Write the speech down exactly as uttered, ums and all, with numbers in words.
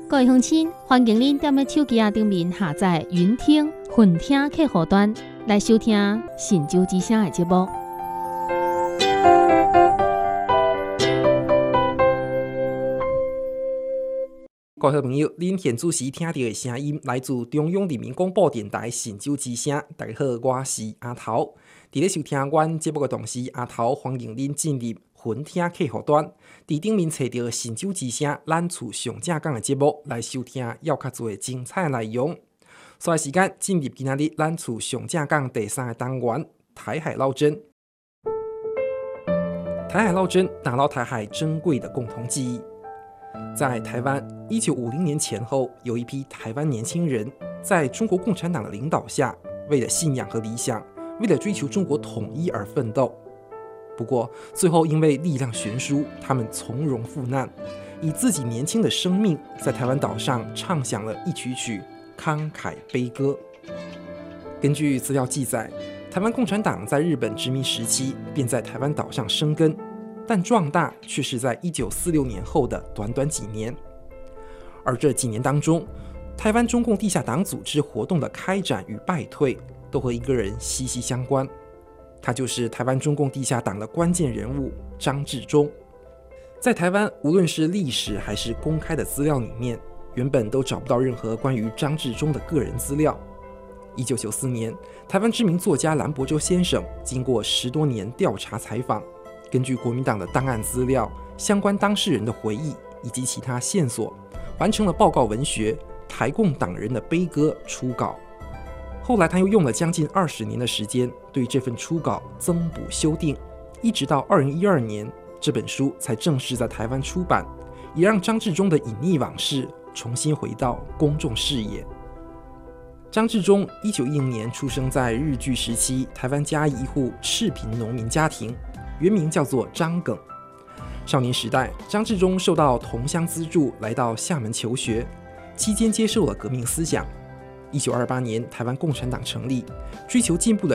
各位乡亲，欢迎您踮咧手机啊顶面下载云听、混听客户端来收听《神州之声》的节目。 各位朋友，您现主时听到的声音来自中央人民广播电台神州之声。大家好，我是阿头。伫咧收听阮节目的同时，阿头欢迎您进入云听客户端，伫顶面找到神州之声咱厝上正港的节目来收听，要较多的精彩内容。所以时间进入今仔日咱厝上正港第三个单元台海捞针。台海捞针，打捞台海珍贵的共同记忆。在台湾一九五零年前后，有一批台湾年轻人在中国共产党的领导下，为了信仰和理想，为了追求中国统一而奋斗。不过最后因为力量悬殊，他们从容赴难，以自己年轻的生命在台湾岛上唱响了一曲曲慷慨悲歌。根据资料记载，台湾共产党在日本殖民时期便在台湾岛上生根，但壮大却是在一九四六年后的短短几年。而这几年当中，台湾中共地下党组织活动的开展与败退都和一个人息息相关，他就是台湾中共地下党的关键人物张治中。在台湾，无论是历史还是公开的资料里面，原本都找不到任何关于张治中的个人资料。一九九四年，台湾知名作家蓝伯洲先生经过十多年调查采访，根据国民党的档案资料、相关当事人的回忆以及其他线索，完成了报告文学《台共党人的悲歌》初稿。后来他又用了将近二十年的时间对这份初稿增补修订，一直到二零一二年，这本书才正式在台湾出版，也让张治中的隐匿往事重新回到公众视野。张治中一九一零年出生在日据时期台湾嘉义一户赤贫农民家庭，原名叫做张耿。少年时代，张治中受到同乡资助来到厦门求学，期间接受了革命思想。一九二八年，台湾共产党成立，追求进步的